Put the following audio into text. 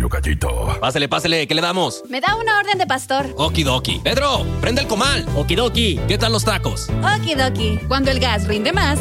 tocallito. Pásele, ¿qué le damos? Me da una orden de pastor. Okidoki. Pedro, prende el comal. Okidoki. ¿Qué tal los tacos? Okidoki. Cuando el gas rinde más,